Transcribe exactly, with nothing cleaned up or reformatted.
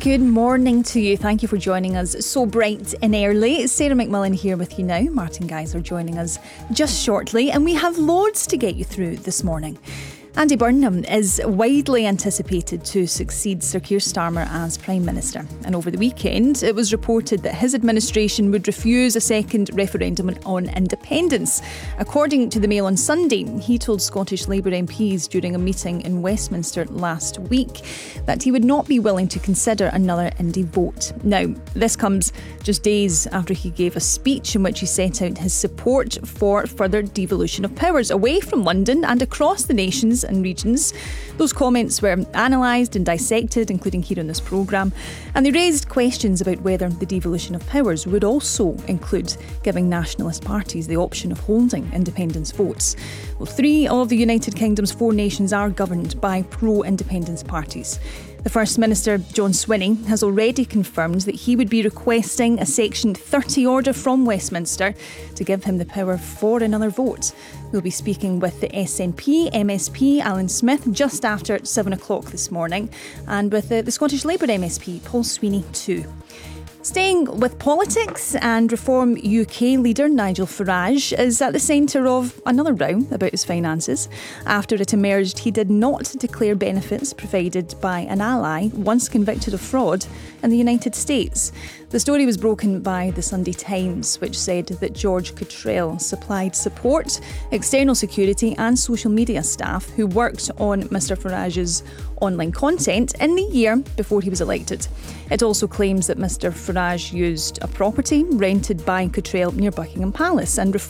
Good morning to you. Thank you for joining us so bright and early. Sarah McMillan here with you now. Martin Geyser joining us just shortly, and we have loads to get you through this morning. Andy Burnham is widely anticipated to succeed Sir Keir Starmer as Prime Minister. And over the weekend, it was reported that his administration would refuse a second referendum on independence. According to the Mail on Sunday, he told Scottish Labour M Ps during a meeting in Westminster last week that he would not be willing to consider another indie vote. Now, this comes just days after he gave a speech in which he set out his support for further devolution of powers away from London and across the nations and regions. Those comments were analysed and dissected, including here on this programme, and they raised questions about whether the devolution of powers would also include giving nationalist parties the option of holding independence votes. Well, three of the United Kingdom's four nations are governed by pro-independence parties. The First Minister, John Swinney, has already confirmed that he would be requesting a Section thirty order from Westminster to give him the power for another vote. We'll be speaking with the S N P M S P, Alan Smith, just after seven o'clock this morning, and with the, the Scottish Labour M S P, Paul Sweeney, too. Staying with politics, and Reform U K leader Nigel Farage is at the centre of another row about his finances after it emerged he did not declare benefits provided by an ally once convicted of fraud in the United States. The story was broken by the Sunday Times, which said that George Cottrell supplied support, external security and social media staff who worked on Mr Farage's online content in the year before he was elected. It also claims that Mr Farage used a property rented by Cottrell near Buckingham Palace, and Reform